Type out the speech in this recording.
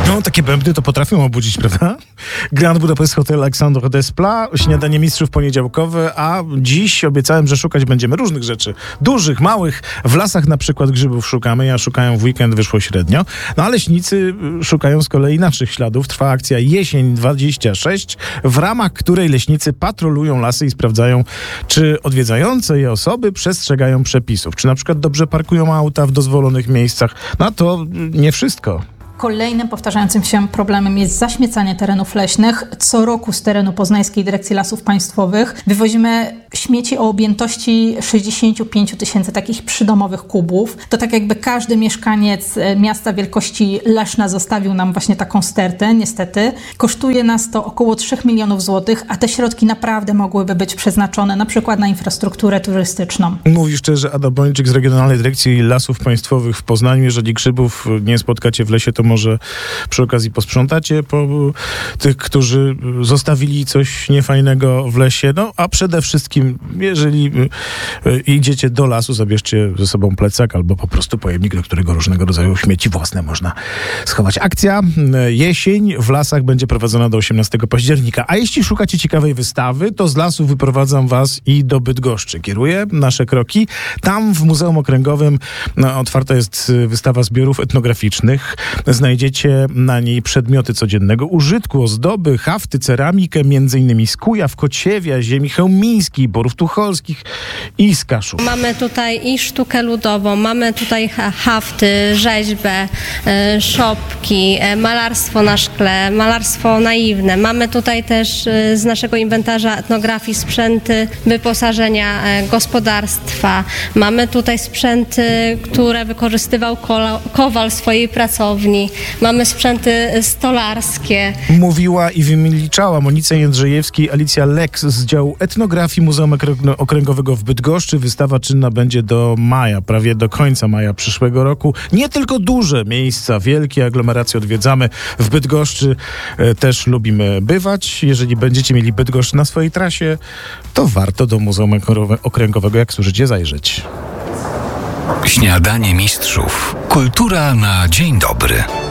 No, takie bębny to potrafią obudzić, prawda? Grand Budapest Hotel Alexandre Desplat, śniadanie mistrzów poniedziałkowe, a dziś obiecałem, że szukać będziemy różnych rzeczy. Dużych, małych. W lasach na przykład grzybów szukamy, ja szukałem w weekend, wyszło średnio. No a leśnicy szukają z kolei naszych śladów. Trwa akcja Jesień 26, w ramach której leśnicy patrolują lasy i sprawdzają, czy odwiedzające je osoby przestrzegają przepisów. Czy na przykład dobrze parkują auta w dozwolonych miejscach. No a to nie wszystko. Kolejnym powtarzającym się problemem jest zaśmiecanie terenów leśnych. Co roku z terenu Poznańskiej Dyrekcji Lasów Państwowych wywozimy śmieci o objętości 65 000 takich przydomowych kubów. To tak jakby każdy mieszkaniec miasta wielkości Leszna zostawił nam właśnie taką stertę, niestety. Kosztuje nas to około 3 milionów złotych, a te środki naprawdę mogłyby być przeznaczone na przykład na infrastrukturę turystyczną. Mówi szczerze Adam Bończyk z Regionalnej Dyrekcji Lasów Państwowych w Poznaniu. Jeżeli grzybów nie spotkacie w lesie, to może przy okazji posprzątacie po tych, którzy zostawili coś niefajnego w lesie. No, a przede wszystkim, jeżeli idziecie do lasu, zabierzcie ze sobą plecak albo po prostu pojemnik, do którego różnego rodzaju śmieci własne można schować. Akcja Jesień w lasach będzie prowadzona do 18 października. A jeśli szukacie ciekawej wystawy, to z lasu wyprowadzam was i do Bydgoszczy. Kieruję nasze kroki. Tam w Muzeum Okręgowym otwarta jest wystawa zbiorów etnograficznych. Znajdziecie na niej przedmioty codziennego użytku, ozdoby, hafty, ceramikę, m.in. z Kujaw, Kociewia, ziemi chełmińskiej, Borów Tucholskich i z Kaszub. Mamy tutaj i sztukę ludową, mamy tutaj hafty, rzeźbę, szopki, malarstwo na szkle, malarstwo naiwne. Mamy tutaj też z naszego inwentarza etnografii sprzęty wyposażenia gospodarstwa. Mamy tutaj sprzęty, które wykorzystywał kowal w swojej pracowni. Mamy sprzęty stolarskie. Mówiła i wyliczała Monica Jędrzejewski, Alicja Lex z działu etnografii Muzeum Okręgowego w Bydgoszczy. Wystawa czynna będzie do maja, prawie do końca maja przyszłego roku. Nie tylko duże miejsca, wielkie aglomeracje odwiedzamy. W Bydgoszczy też lubimy bywać. Jeżeli będziecie mieli Bydgoszcz na swojej trasie, to warto do Muzeum Okręgowego, jak słyszycie, zajrzeć. Śniadanie mistrzów. Kultura na dzień dobry.